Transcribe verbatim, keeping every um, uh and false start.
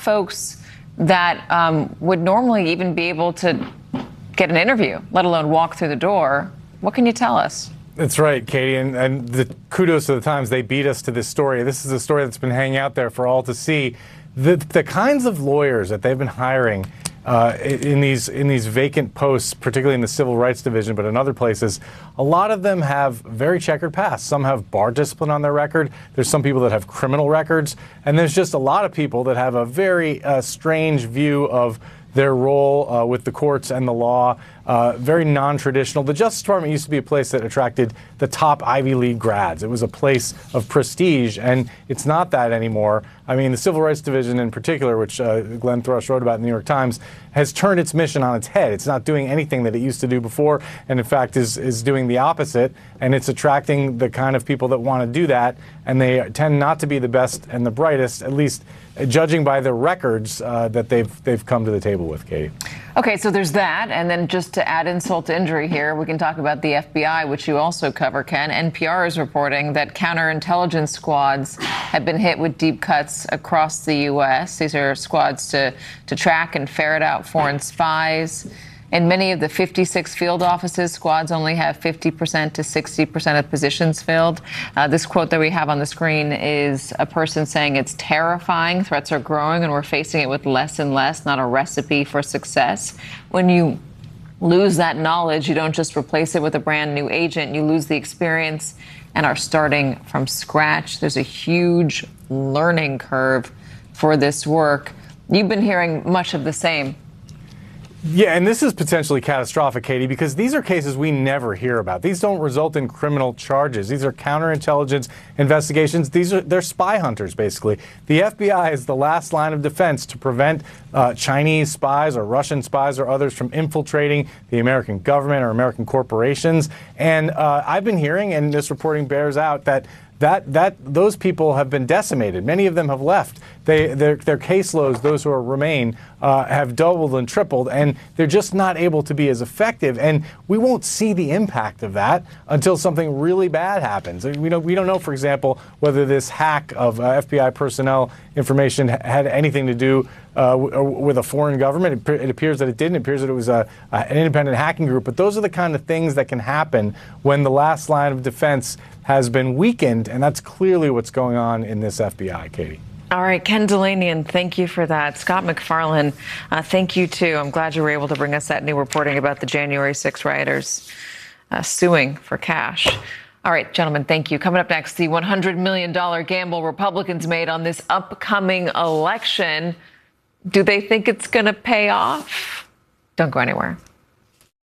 folks that um, would normally even be able to get an interview, let alone walk through the door. What can you tell us? That's right, Katie, and, and the kudos to the Times. They beat us to this story. This is a story that's been hanging out there for all to see. The, the kinds of lawyers that they've been hiring uh, in these in these vacant posts, particularly in the Civil Rights Division, but in other places, a lot of them have very checkered pasts. Some have bar discipline on their record. There's some people that have criminal records, and there's just a lot of people that have a very uh, strange view of their role uh, with the courts and the law, uh, very non-traditional. The Justice Department used to be a place that attracted the top Ivy League grads. It was a place of prestige, and it's not that anymore. I mean, the Civil Rights Division in particular, which uh, Glenn Thrush wrote about in the New York Times, has turned its mission on its head. It's not doing anything that it used to do before, and in fact is, is doing the opposite, and it's attracting the kind of people that want to do that, and they tend not to be the best and the brightest, at least judging by the records uh, that they've they've come to the table with, Katie. Okay, so there's that, and then just to add insult to injury here, we can talk about the F B I, which you also cover, Ken. N P R is reporting that counterintelligence squads have been hit with deep cuts across the U S. These are squads to, to track and ferret out foreign spies. In many of the fifty-six field offices, squads only have fifty percent to sixty percent of positions filled. Uh, this quote that we have on the screen is a person saying it's terrifying. Threats are growing and we're facing it with less and less, not a recipe for success. When you lose that knowledge, you don't just replace it with a brand new agent. You lose the experience and are starting from scratch. There's a huge learning curve for this work. You've been hearing much of the same. Yeah, and this is potentially catastrophic, Katie, because these are cases we never hear about. These don't result in criminal charges. These are counterintelligence investigations. These are they're spy hunters, basically. The F B I is the last line of defense to prevent uh, Chinese spies or Russian spies or others from infiltrating the American government or American corporations. And uh, I've been hearing, and this reporting bears out, that That, that those people have been decimated. Many of them have left. They, their, their caseloads, those who are, remain, uh, have doubled and tripled, and they're just not able to be as effective. And we won't see the impact of that until something really bad happens. We don't, we don't know, for example, whether this hack of uh, F B I personnel information had anything to do uh, with a foreign government. It, it appears that it didn't. It appears that it was a, a, an independent hacking group. But those are the kind of things that can happen when the last line of defense has been weakened, and that's clearly what's going on in this F B I, Katie. All right, Ken Dilanian, thank you for that. Scott MacFarlane, uh, thank you, too. I'm glad you were able to bring us that new reporting about the January sixth rioters uh, suing for cash. All right, gentlemen, thank you. Coming up next, the one hundred million dollars gamble Republicans made on this upcoming election. Do they think it's going to pay off? Don't go anywhere.